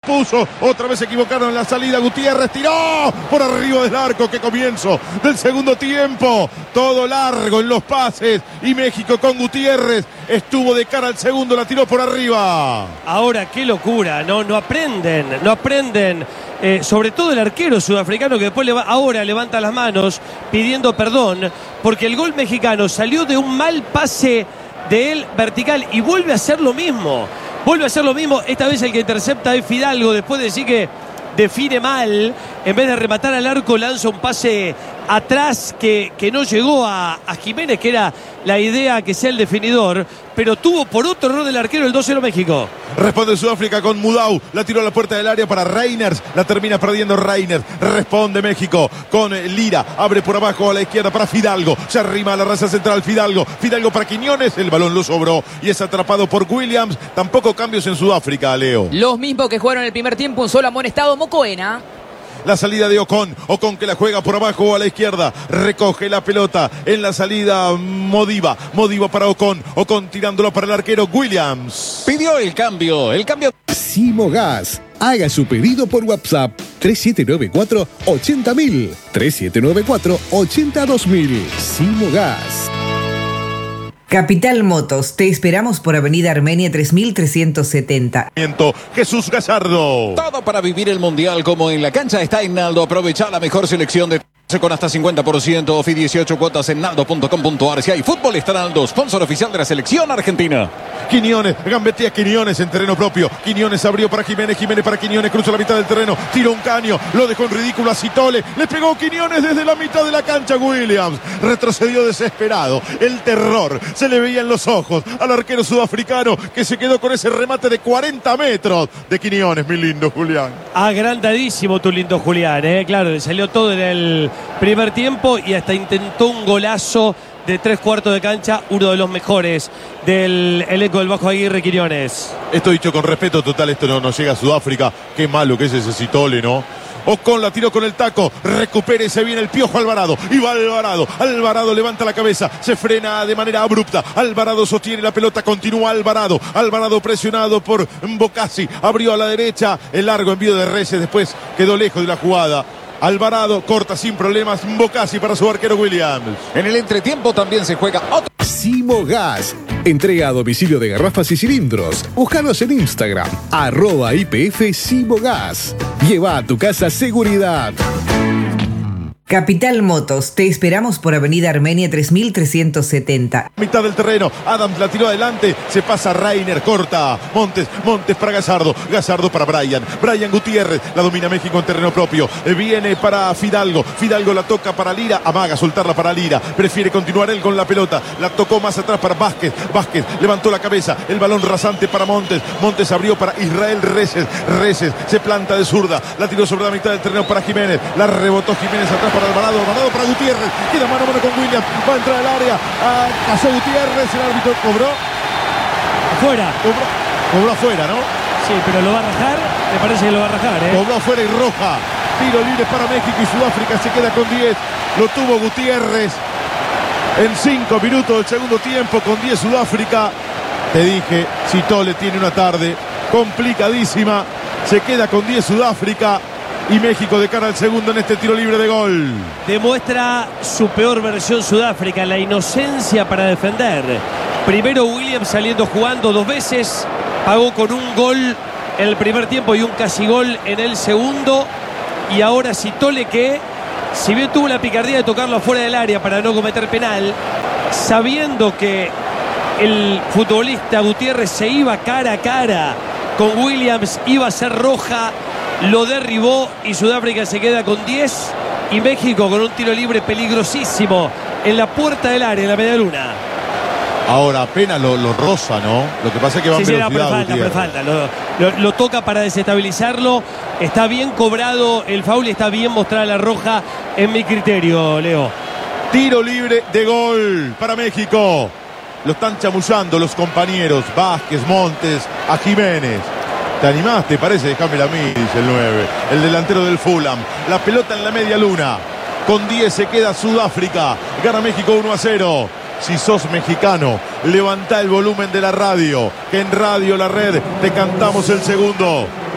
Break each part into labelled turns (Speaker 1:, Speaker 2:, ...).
Speaker 1: puso. Otra vez se equivocaron en la salida. Gutiérrez tiró por arriba del arco. Qué comienzo del segundo tiempo. Todo largo en los pases. Y México con Gutiérrez estuvo de cara al segundo. La tiró por arriba.
Speaker 2: Ahora, qué locura. No aprenden. Sobre todo el arquero sudafricano, que después ahora levanta las manos pidiendo perdón, porque el gol mexicano salió de un mal pase de él vertical y vuelve a hacer lo mismo. Esta vez el que intercepta es Fidalgo, después de decir que define mal, en vez de rematar al arco lanza un pase atrás que no llegó a Jiménez, que era la idea que sea el definidor, pero tuvo por otro error del arquero el 2-0 México.
Speaker 1: Responde Sudáfrica con Mudau, la tiró a la puerta del área para Reiners, la termina perdiendo Reiners. Responde México con Lira, abre por abajo a la izquierda para Fidalgo, se arrima a la raza central Fidalgo para Quiñones, el balón lo sobró y es atrapado por Williams. Tampoco cambios en Sudáfrica, Leo.
Speaker 3: Los mismos que jugaron el primer tiempo, un solo amonestado, Mokoena.
Speaker 1: La salida de Ocon que la juega por abajo a la izquierda, recoge la pelota en la salida Modiva para Ocon tirándolo para el arquero Williams.
Speaker 4: Pidió el cambio.
Speaker 5: Simogas. Haga su pedido por WhatsApp 3794-80000, 3794-82000. Simogas.
Speaker 6: Capital Motos, te esperamos por Avenida Armenia 3370.
Speaker 1: Jesús Gallardo.
Speaker 4: Todo para vivir el Mundial como en la cancha está en Naldo. Aprovecha la mejor selección de con hasta 50% off y 18 cuotas en naldo.com.ar. Si hay fútbol, está Naldo, sponsor oficial de la selección argentina.
Speaker 1: Quiñones, gambetea Quiñones en terreno propio. Quiñones abrió para Jiménez para Quiñones, cruzó la mitad del terreno, tiró un caño, lo dejó en ridículo a Citole, le pegó Quiñones desde la mitad de la cancha. Williams retrocedió desesperado, el terror se le veía en los ojos al arquero sudafricano, que se quedó con ese remate de 40 metros de Quiñones. Mi lindo Julián.
Speaker 2: Agrandadísimo tu lindo Julián, claro, le salió todo en el primer tiempo y hasta intentó un golazo de 3/4 de cancha, uno de los mejores del elenco del Bajo Aguirre, Quiñones.
Speaker 1: Esto dicho con respeto total, esto no llega a Sudáfrica. Qué malo que es ese Citole, ¿no? Ocon la tiró con el taco, recupera y se viene el Piojo Alvarado, y va Alvarado levanta la cabeza, se frena de manera abrupta, Alvarado sostiene la pelota, continúa Alvarado presionado por Bocassi, abrió a la derecha, el largo envío de Reyes, después quedó lejos de la jugada. Alvarado corta sin problemas, Bocassi para su arquero Williams.
Speaker 4: En el entretiempo también se juega otro.
Speaker 5: Simogas. Entrega a domicilio de garrafas y cilindros. Búscanos en Instagram, @IPF Simogas. Lleva a tu casa seguridad.
Speaker 6: Capital Motos, te esperamos por Avenida Armenia 3370.
Speaker 1: Mitad del terreno, Adams la tiró adelante, se pasa Reiner, corta, Montes para Gallardo para Brian Gutiérrez, la domina México en terreno propio, viene para Fidalgo la toca para Lira, amaga soltarla para Lira, prefiere continuar él con la pelota, la tocó más atrás para Vázquez levantó la cabeza, el balón rasante para Montes abrió para Israel Reyes se planta de zurda, la tiró sobre la mitad del terreno para Jiménez, la rebotó Jiménez atrás para Alvarado para Gutiérrez, queda mano a mano con Williams, va a entrar al área, pasó Gutiérrez, el árbitro cobró afuera, ¿no?
Speaker 2: Sí, pero lo va a rajar, me parece que lo va a rajar,
Speaker 1: Cobró afuera y roja, tiro libre para México y Sudáfrica se queda con 10, lo tuvo Gutiérrez en 5 minutos del segundo tiempo, con 10 Sudáfrica. Te dije, Citole tiene una tarde complicadísima, se queda con 10 Sudáfrica. Y México de cara al segundo en este tiro libre de gol.
Speaker 2: Demuestra su peor versión Sudáfrica, la inocencia para defender. Primero Williams saliendo jugando 2 veces, pagó con un gol en el primer tiempo y un casi gol en el segundo. Y ahora Citole, que si bien tuvo la picardía de tocarlo afuera del área para no cometer penal, sabiendo que el futbolista Gutiérrez se iba cara a cara con Williams, iba a ser roja, lo derribó y Sudáfrica se queda con 10 y México con un tiro libre peligrosísimo en la puerta del área, en la media luna.
Speaker 1: Ahora apenas lo roza, ¿no? Lo que pasa es que va en velocidad.
Speaker 2: Pero falta. Lo toca para desestabilizarlo. Está bien cobrado el foul y está bien mostrada la roja en mi criterio, Leo.
Speaker 1: Tiro libre de gol para México. Lo están chamullando los compañeros. Vázquez, Montes, a Jiménez. ¿Te animaste? Parece, déjamela a mí, dice el 9. El delantero del Fulham. La pelota en la media luna. Con 10 se queda Sudáfrica. Gana México 1-0. Si sos mexicano, levanta el volumen de la radio. Que en Radio La Red te cantamos el segundo.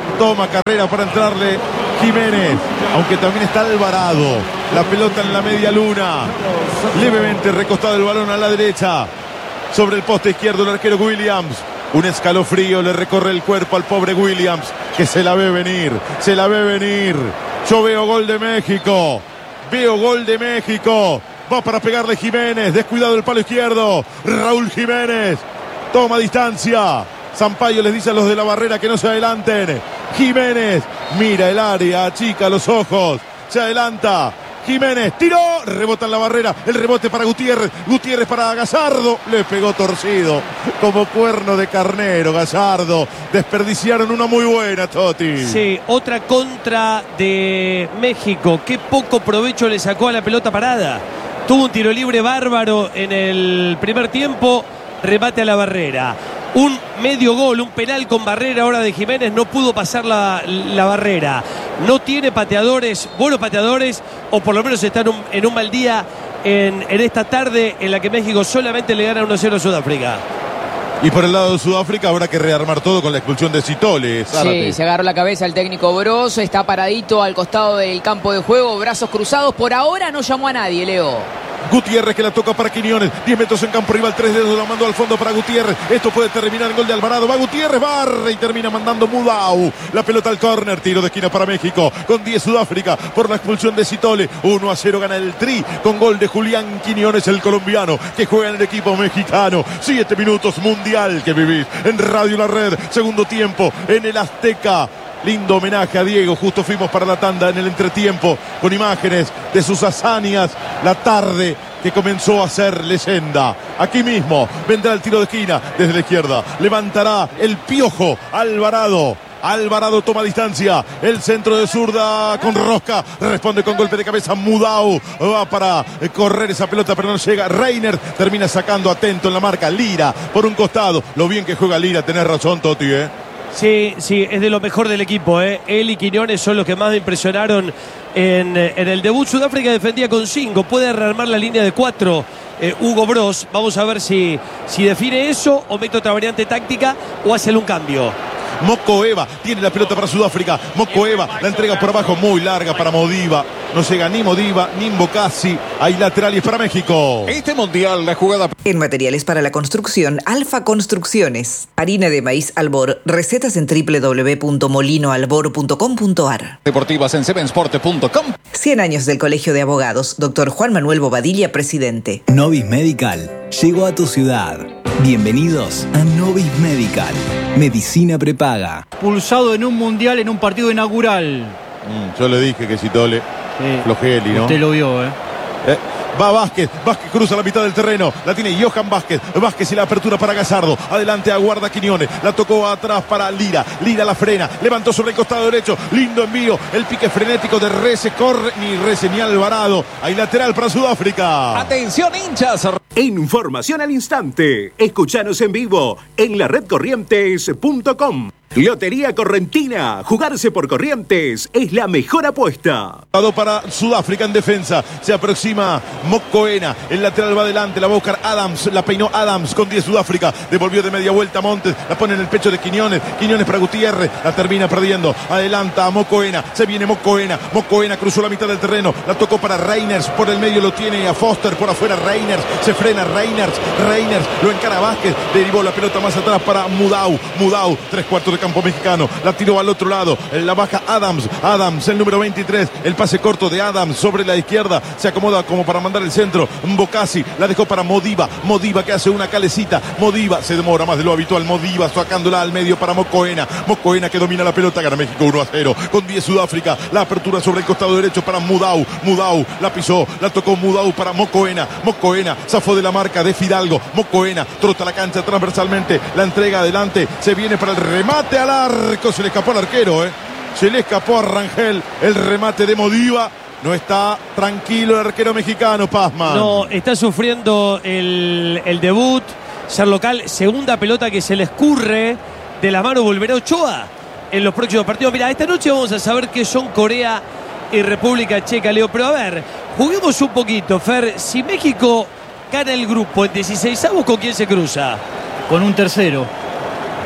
Speaker 1: Toma carrera para entrarle Jiménez, aunque también está Alvarado. La pelota en la media luna. Levemente recostado el balón a la derecha. Sobre el poste izquierdo el arquero Williams. Un escalofrío le recorre el cuerpo al pobre Williams, que se la ve venir, se la ve venir. Yo veo gol de México. Veo gol de México. Va para pegarle Jiménez. Descuidado el palo izquierdo. Raúl Jiménez. Toma distancia. Sampaio les dice a los de la barrera que no se adelanten. Jiménez mira el área, achica los ojos. Se adelanta. Jiménez tiró. Rebota en la barrera. El rebote para Gutiérrez. Gutiérrez para Gallardo. Le pegó torcido. Como cuerno de carnero Gallardo. Desperdiciaron una muy buena, Totti.
Speaker 2: Sí, otra contra de México. Qué poco provecho le sacó a la pelota parada. Tuvo un tiro libre bárbaro en el primer tiempo. Remate a la barrera. Un medio gol, un penal con barrera ahora de Jiménez. No pudo pasar la barrera. No tiene pateadores, buenos pateadores, o por lo menos está en un mal día en esta tarde en la que México solamente le gana 1-0 a Sudáfrica.
Speaker 1: Y por el lado de Sudáfrica habrá que rearmar todo con la expulsión de Citole.
Speaker 3: Sí, se agarró la cabeza el técnico Broz. Está paradito al costado del campo de juego, brazos cruzados. Por ahora no llamó a nadie, Leo.
Speaker 1: Gutiérrez que la toca para Quiñones. 10 metros en campo rival, 3 dedos, la mandó al fondo para Gutiérrez. Esto puede terminar en gol de Alvarado. Va Gutiérrez, barre y termina mandando Mudau. La pelota al córner, tiro de esquina para México. Con 10 Sudáfrica por la expulsión de Citole. 1-0 gana el Tri con gol de Julián Quiñones, el colombiano que juega en el equipo mexicano. 7 minutos mundial que vivís en Radio La Red. Segundo tiempo en el Azteca. Lindo homenaje a Diego. Justo fuimos para la tanda en el entretiempo con imágenes de sus hazañas. La tarde que comenzó a ser leyenda. Aquí mismo vendrá el tiro de esquina desde la izquierda. Levantará el Piojo Alvarado. Alvarado toma distancia. El centro de zurda con rosca. Responde con golpe de cabeza Mudau. Va para correr esa pelota, pero no llega. Reiner termina sacando atento en la marca. Lira por un costado. Lo bien que juega Lira. Tenés razón, Totti,
Speaker 2: Sí, es de lo mejor del equipo. Él y Quiñones son los que más me impresionaron en el debut. Sudáfrica defendía con 5. Puede rearmar la línea de 4 Hugo Broz. Vamos a ver si define eso o mete otra variante táctica o hace un cambio.
Speaker 1: Mocoeva tiene la pelota para Sudáfrica. Mocoeva la entrega por abajo, muy larga para Modiva. No llega ni Modiva ni Mbokasi. Hay laterales para México.
Speaker 4: Este mundial, la jugada.
Speaker 6: En materiales para la construcción, Alfa Construcciones. Harina de maíz Albor. Recetas en www.molinoalbor.com.ar.
Speaker 4: Deportivas en sevensport.com.
Speaker 6: 100 años del Colegio de Abogados. Dr. Juan Manuel Bobadilla, presidente.
Speaker 7: Novis Medical llegó a tu ciudad. Bienvenidos a Novis Medical. Medicina prepaga.
Speaker 8: Pulsado en un mundial en un partido inaugural.
Speaker 1: Yo le dije que Citole, Flogeli, ¿no?
Speaker 8: Usted lo vio,
Speaker 1: Va Vázquez, Vázquez cruza la mitad del terreno, la tiene Johan Vázquez, Vázquez y la apertura para Gallardo, adelante aguarda Quiñones, la tocó atrás para Lira, Lira la frena, levantó sobre el costado derecho, lindo envío, el pique frenético de Rece, corre, ni Rece ni Alvarado, hay lateral para Sudáfrica.
Speaker 4: Atención hinchas.
Speaker 9: Información al instante, escuchanos en vivo en laredcorrientes.com. Lotería Correntina, jugarse por Corrientes es la mejor apuesta.
Speaker 1: Para Sudáfrica en defensa, se aproxima Mocoena, el lateral va adelante, la va a buscar Adams, la peinó Adams con 10 Sudáfrica, devolvió de media vuelta Montes, la pone en el pecho de Quiñones, Quiñones para Gutiérrez, la termina perdiendo, adelanta a Mocoena, se viene Mocoena, Mocoena cruzó la mitad del terreno, la tocó para Reiners, por el medio lo tiene a Foster, por afuera Reiners, se frena Reiners, lo encara Vázquez, derivó la pelota más atrás para Mudau, 3/4 de campo mexicano, la tiró al otro lado, la baja Adams, el número 23, el pase corto de Adams sobre la izquierda, se acomoda como para mandar el centro, Mbokasi, la dejó para Modiva que hace una calecita, Modiva se demora más de lo habitual, Modiva sacándola al medio para Mocoena que domina la pelota, gana México 1-0, con 10 Sudáfrica, la apertura sobre el costado derecho para Mudau, la pisó, la tocó Mudau para Mocoena, zafó de la marca de Fidalgo, Mocoena trota la cancha transversalmente, la entrega adelante, se viene para el remate al arco, se le escapó al arquero, se le escapó a Rangel el remate de Modiva. No está tranquilo el arquero mexicano, Pazman.
Speaker 2: No, está sufriendo el debut. Ser local, segunda pelota que se le escurre de la mano. Volverá Ochoa en los próximos partidos. Mira, esta noche vamos a saber qué son Corea y República Checa, Leo. Pero a ver, juguemos un poquito, Fer. Si México gana el grupo en 16avos, ¿con quién se cruza?
Speaker 8: Con un tercero.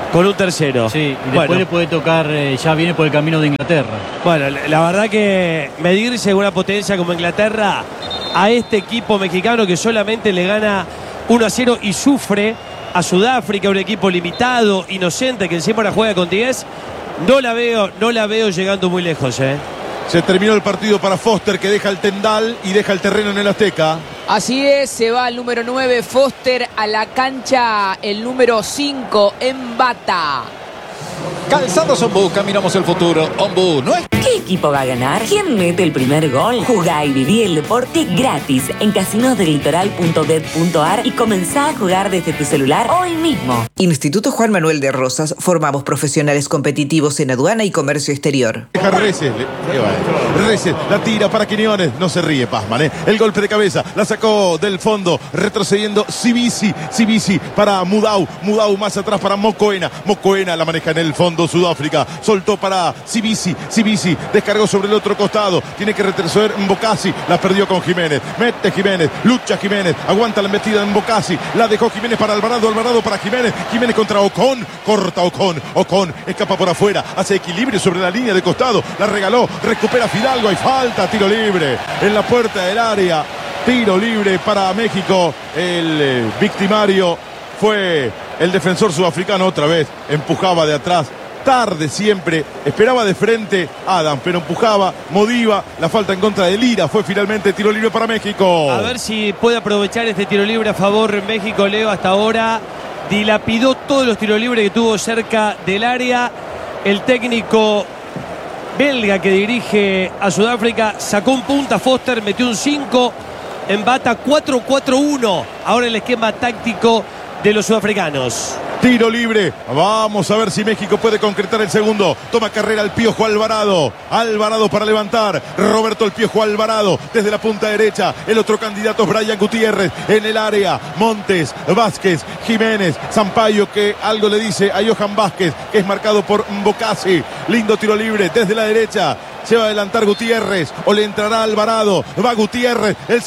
Speaker 2: con un tercero.
Speaker 8: Sí, y después le puede tocar, ya viene por el camino de Inglaterra.
Speaker 2: Bueno, la verdad que medirse con una potencia como Inglaterra a este equipo mexicano que solamente le gana 1-0 y sufre a Sudáfrica, un equipo limitado, inocente, que encima la juega con 10, no la veo llegando muy lejos,
Speaker 1: Se terminó el partido para Foster, que deja el tendal y deja el terreno en el Azteca.
Speaker 3: Así es, se va el número 9 Foster a la cancha, el número 5 Mbata.
Speaker 4: Calzados Ombú, caminamos el futuro. Ombú, ¿no es?
Speaker 10: ¿Qué equipo va a ganar? ¿Quién mete el primer gol? Jugá y viví el deporte gratis en casinosdelitoral.bet.ar y comenzá a jugar desde tu celular hoy mismo.
Speaker 6: Instituto Juan Manuel de Rosas, formamos profesionales competitivos en aduana y comercio exterior.
Speaker 1: Deja Reces, la tira para Quiñones, no se ríe Pazman, el golpe de cabeza, la sacó del fondo, retrocediendo Sibisi para Mudau más atrás para Mokoena la maneja en el fondo Sudáfrica, soltó para Sibisi, descargó sobre el otro costado, tiene que retroceder Mbokasi, la perdió con Jiménez, mete Jiménez, lucha Jiménez, aguanta la embestida de Mbokasi, la dejó Jiménez para Alvarado para Jiménez contra Ocon, corta Ocon escapa por afuera, hace equilibrio sobre la línea de costado, la regaló, recupera Fidalgo, hay falta, tiro libre en la puerta del área, tiro libre para México, el victimario fue el defensor sudafricano, otra vez empujaba de atrás, tarde siempre, esperaba de frente Adam, pero empujaba, Modiva, la falta en contra de Lira, fue finalmente tiro libre para México.
Speaker 2: A ver si puede aprovechar este tiro libre a favor México. Leo, hasta ahora dilapidó todos los tiros libres que tuvo cerca del área. El técnico belga que dirige a Sudáfrica sacó un punta Foster, metió un 5, Mbata 4-4-1. Ahora el esquema táctico de los sudafricanos.
Speaker 1: Tiro libre, vamos a ver si México puede concretar el segundo. Toma carrera el Piojo Alvarado para levantar, Roberto el Piojo Alvarado desde la punta derecha, el otro candidato es Brian Gutiérrez en el área, Montes, Vázquez, Jiménez, Sampaio que algo le dice a Johan Vázquez, que es marcado por Mbokasi. Lindo tiro libre desde la derecha, se va a adelantar Gutiérrez o le entrará Alvarado, va Gutiérrez, el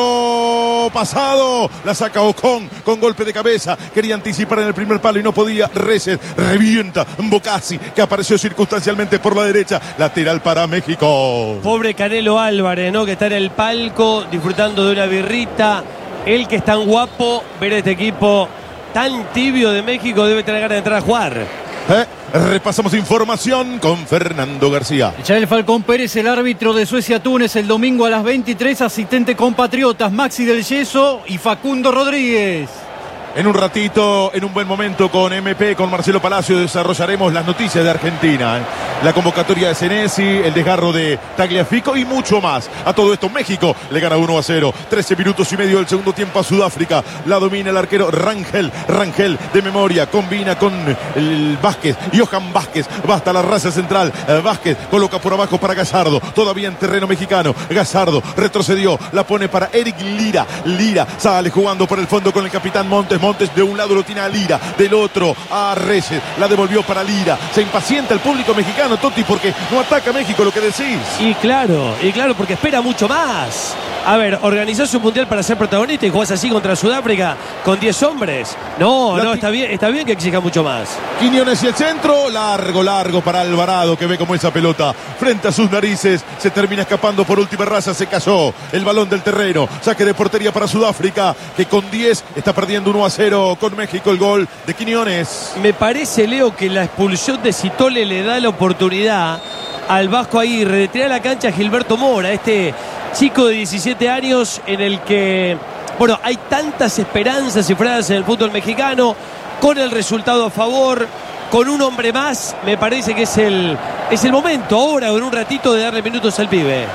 Speaker 1: centro pasado, la saca Ocon con golpe de cabeza, quería anticipar en el primer palo y no podía, Reces, revienta Mbokasi que apareció circunstancialmente por la derecha, lateral para México.
Speaker 2: Pobre Canelo Álvarez, ¿no? Que está en el palco disfrutando de una birrita, él que es tan guapo, ver a este equipo tan tibio de México debe tener ganas de entrar a jugar.
Speaker 1: Repasamos información con Fernando García.
Speaker 8: Yael Falcón Pérez, el árbitro de Suecia-Túnez, el domingo a las 23, asistente compatriotas Maxi del Yeso y Facundo Rodríguez.
Speaker 1: En un ratito, en un buen momento con MP, con Marcelo Palacio, desarrollaremos las noticias de Argentina. La convocatoria de Senesi, el desgarro de Tagliafico y mucho más. A todo esto, México le gana 1-0. 13 minutos y medio del segundo tiempo a Sudáfrica. La domina el arquero Rangel de memoria. Combina con el Vázquez, Johan Vázquez. Basta la raza central. Vázquez coloca por abajo para Gallardo. Todavía en terreno mexicano. Gallardo retrocedió. La pone para Eric Lira. Lira sale jugando por el fondo con el capitán Montes. Montes de un lado lo tiene a Lira, del otro a Reyes, la devolvió para Lira. Se impacienta el público mexicano, Totti, porque no ataca México, lo que decís.
Speaker 2: Y claro, porque espera mucho más. A ver, organizás un mundial para ser protagonista y jugás así contra Sudáfrica con 10 hombres. No, está bien que exija mucho más.
Speaker 1: Quiñones y el centro, largo para Alvarado, que ve como esa pelota frente a sus narices, se termina escapando por última raza, se cayó el balón del terreno, saque de portería para Sudáfrica, que con 10 está perdiendo 1-0 con México, el gol de Quiñones.
Speaker 2: Me parece, Leo, que la expulsión de Citole le da la oportunidad al Vasco Aguirre de tirar a la cancha a Gilberto Mora, este chico de 17 años en el que, bueno, hay tantas esperanzas cifradas en el fútbol mexicano, con el resultado a favor, con un hombre más, me parece que es el momento ahora o en un ratito de darle minutos al pibe.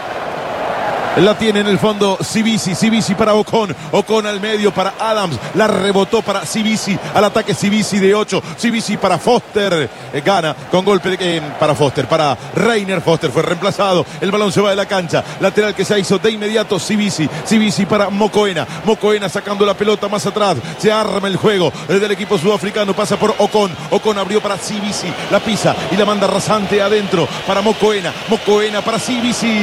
Speaker 1: La tiene en el fondo Sibisi para Ocon al medio para Adams, la rebotó para Sibisi, al ataque Sibisi de 8, Sibisi para Foster, gana con golpe para Reiner, Foster fue reemplazado, el balón se va de la cancha, lateral que se hizo de inmediato Sibisi para Mokoena sacando la pelota más atrás, se arma el juego del equipo sudafricano, pasa por Ocon abrió para Sibisi, la pisa y la manda rasante adentro para Mokoena para Sibisi.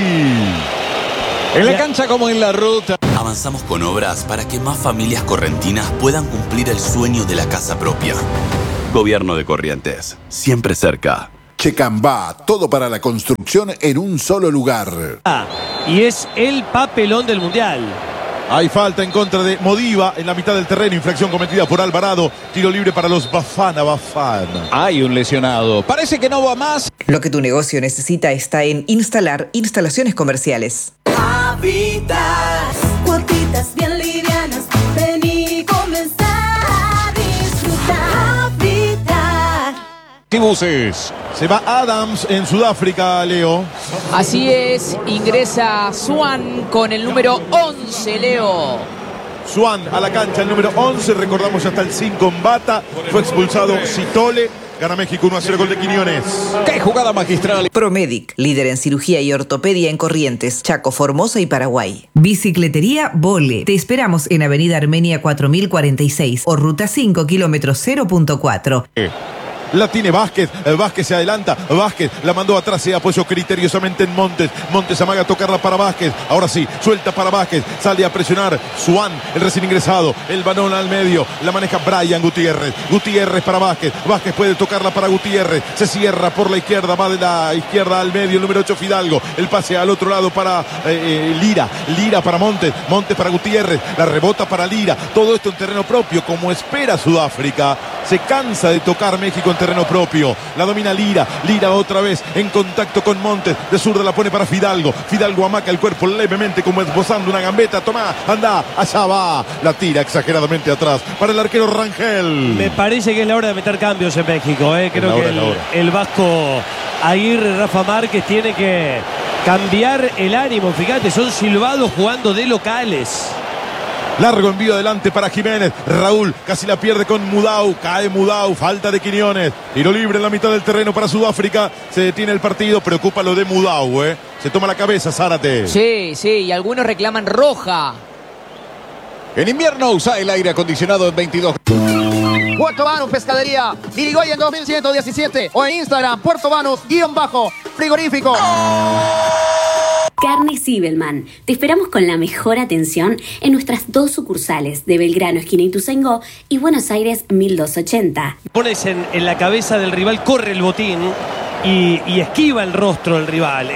Speaker 4: En la cancha como en la ruta.
Speaker 11: Avanzamos con obras para que más familias correntinas puedan cumplir el sueño de la casa propia. Gobierno de Corrientes, siempre cerca.
Speaker 12: Checambá, todo para la construcción en un solo lugar.
Speaker 2: Y es el papelón del Mundial.
Speaker 1: Hay falta en contra de Modiva en la mitad del terreno, infracción cometida por Alvarado, tiro libre para los Bafana.
Speaker 4: Hay un lesionado, parece que no va más.
Speaker 6: Lo que tu negocio necesita está en Instalar Instalaciones Comerciales.
Speaker 13: Habitas, cuotitas bien livianas, ven y comenzar a disfrutar. Habitar.
Speaker 4: ¿Qué buses?
Speaker 1: Se va Adams en Sudáfrica, Leo.
Speaker 3: Así es, ingresa Swan con el número 11, Leo.
Speaker 1: Swan a la cancha, el número 11, recordamos ya está el 5 en bata, fue expulsado Citole, gana México 1-0, gol de Quiñones.
Speaker 4: ¡Qué jugada magistral!
Speaker 6: Promedic, líder en cirugía y ortopedia en Corrientes, Chaco, Formosa y Paraguay. Bicicletería Vole. Te esperamos en Avenida Armenia 4046 o Ruta 5, kilómetro 0.4.
Speaker 1: La tiene Vázquez, Vázquez se adelanta, Vázquez la mandó atrás, se apoyó criteriosamente en Montes, Montes amaga a tocarla para Vázquez, ahora sí, suelta para Vázquez, sale a presionar Swan, el recién ingresado, el balón al medio, la maneja Brian Gutiérrez, Gutiérrez para Vázquez, Vázquez puede tocarla para Gutiérrez, se cierra por la izquierda, va de la izquierda al medio, el número 8 Fidalgo, el pase al otro lado para Lira para Montes, Montes para Gutiérrez, la rebota para Lira, todo esto en terreno propio, como espera Sudáfrica, se cansa de tocar México en terreno propio, la domina Lira otra vez en contacto con Montes, de zurda la pone para Fidalgo, Fidalgo amaca el cuerpo levemente como esbozando una gambeta, toma, anda, allá va, la tira exageradamente atrás para el arquero Rangel.
Speaker 2: Me parece que es la hora de meter cambios en México, creo que el vasco Aguirre, Rafa Márquez tiene que cambiar el ánimo, fíjate, son silbados jugando de locales.
Speaker 1: Largo envío adelante para Jiménez. Raúl casi la pierde con Mudau. Cae Mudau. Falta de Quiñones. Tiro libre en la mitad del terreno para Sudáfrica. Se detiene el partido. Preocupa lo de Mudau. Se toma la cabeza Zárate.
Speaker 3: Sí, y algunos reclaman roja.
Speaker 4: En invierno usa el aire acondicionado en 22.
Speaker 14: Puerto Banus Pescadería. Irigoyen 2117. O en Instagram, Puerto Banus_frigorífico.
Speaker 15: Carne Zibelman. Te esperamos con la mejor atención en nuestras 2 sucursales de Belgrano, esquina Ituzaingó, y Buenos Aires 1280.
Speaker 2: Pones en la cabeza del rival, corre el botín y esquiva el rostro del rival.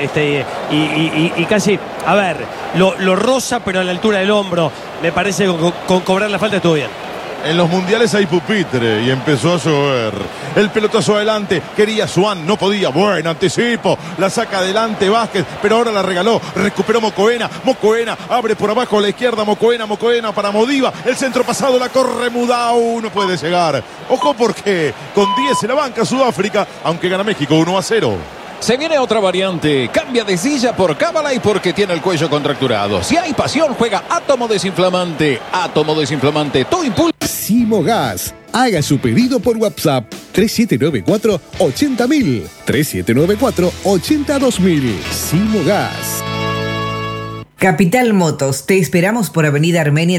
Speaker 2: Y casi, a ver, lo roza, pero a la altura del hombro. Me parece que con cobrar la falta estuvo bien.
Speaker 1: En los mundiales hay pupitre y empezó a llover. El pelotazo adelante, quería Swan, no podía. Buen anticipo, la saca adelante Vázquez, pero ahora la regaló. Recuperó Mocoena, abre por abajo a la izquierda, Mocoena para Modiva. El centro pasado la corre Mudau, no puede llegar. Ojo porque con 10 se la banca Sudáfrica, aunque gana México 1-0.
Speaker 4: Se viene otra variante, cambia de silla por cábala y porque tiene el cuello contracturado. Si hay pasión, juega Átomo Desinflamante, todo impulsa.
Speaker 5: Simogas. Haga su pedido por WhatsApp 3794-80000, 3794-82000. Simogas.
Speaker 6: Capital Motos, te esperamos por Avenida Armenia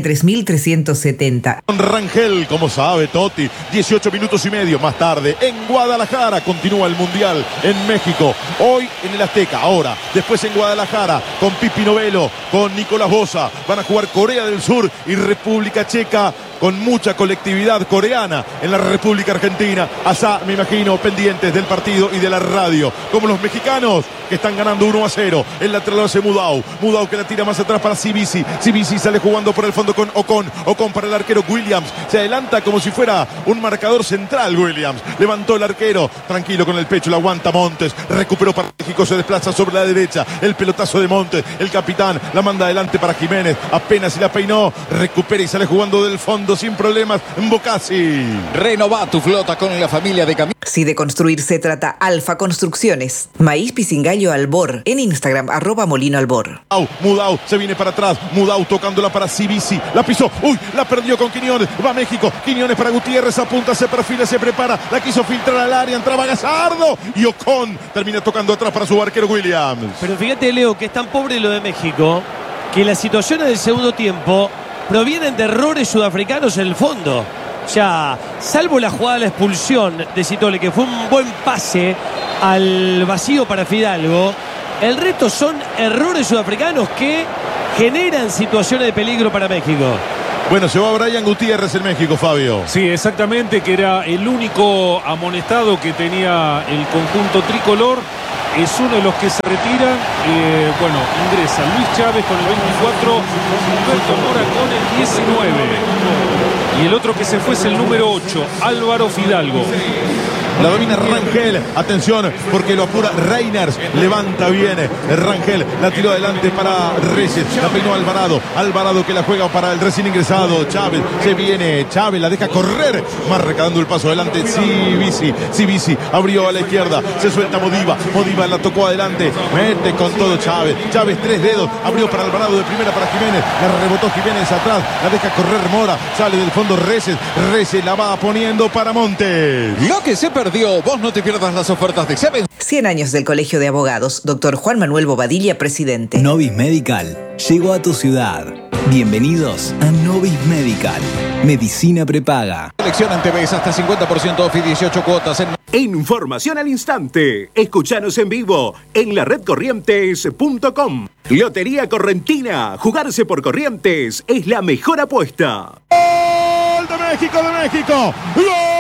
Speaker 6: 3370.
Speaker 1: Rangel, como sabe Totti, 18 minutos y medio más tarde en Guadalajara continúa el Mundial en México. Hoy en el Azteca, ahora, después en Guadalajara con Pipi Novelo, con Nicolás Boza. Van a jugar Corea del Sur y República Checa con mucha colectividad coreana en la República Argentina. Allá, me imagino, pendientes del partido y de la radio. Como los mexicanos que están ganando 1-0. El lateral lo hace Mudau que la tira más atrás para Cibisi. Cibisi sale jugando por el fondo con Ocon para el arquero Williams. Se adelanta como si fuera un marcador central Williams. Levantó el arquero, tranquilo con el pecho, lo aguanta Montes. Recuperó para México, se desplaza sobre la derecha. El pelotazo de Montes, el capitán, la manda adelante para Jiménez. Apenas si la peinó, recupera y sale jugando del fondo sin problemas. Mbocasi.
Speaker 4: Renova tu flota con la familia de Camilo.
Speaker 6: Si de construir se trata, Alfa Construcciones. Maíz Pisingallo Albor. En Instagram, @molinoalbor.
Speaker 1: Mudau se viene para atrás. Mudau tocándola para Cibisi. La pisó. Uy, la perdió con Quiñones. Va México. Quiñones para Gutiérrez. Apunta, se perfila, se prepara. La quiso filtrar al área. Entraba Gallardo. Y Ocon termina tocando atrás para su arquero Williams.
Speaker 2: Pero fíjate, Leo, que es tan pobre lo de México que las situaciones del segundo tiempo provienen de errores sudafricanos en el fondo. O sea, salvo la jugada de la expulsión de Citole, que fue un buen pase al vacío para Fidalgo, el resto son errores sudafricanos que generan situaciones de peligro para México.
Speaker 1: Bueno, se va Brian Gutiérrez en México, Fabio.
Speaker 16: Sí, exactamente, que era el único amonestado que tenía el conjunto tricolor. Es uno de los que se retiran. Bueno, ingresa Luis Chávez con el 24, Humberto Mora con el 19. Y el otro que se fue es el número 8, Álvaro Fidalgo.
Speaker 1: La domina Rangel, atención porque lo apura Reiners, levanta bien Rangel, la tiró adelante para Reyes, la peinó Alvarado que la juega para el recién ingresado Chávez, se viene Chávez, la deja correr, marca dando el paso adelante, Cibisi abrió a la izquierda, se suelta Modiva la tocó adelante, mete con todo Chávez, 3 dedos, abrió para Alvarado de primera para Jiménez, la rebotó Jiménez atrás, la deja correr Mora, sale del fondo Reyes la va poniendo para Montes.
Speaker 4: Lo que se perdió, vos no te pierdas las ofertas de Seven.
Speaker 6: 100 años del Colegio de Abogados, Dr. Juan Manuel Bobadilla, presidente.
Speaker 7: Novis Medical llegó a tu ciudad. Bienvenidos a Novis Medical. Medicina prepaga.
Speaker 4: Selección en TVs hasta 50% off y 18 cuotas en...
Speaker 9: Información al instante. Escuchanos en vivo en la redcorrientes.com. Lotería Correntina. Jugarse por Corrientes es la mejor apuesta.
Speaker 1: ¡Gol de México! ¡Gol!